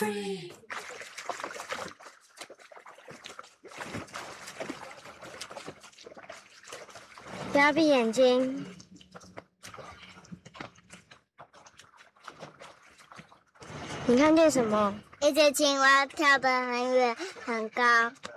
free. 不要闭眼睛。你看见什么？ 一只青蛙跳得很远很高。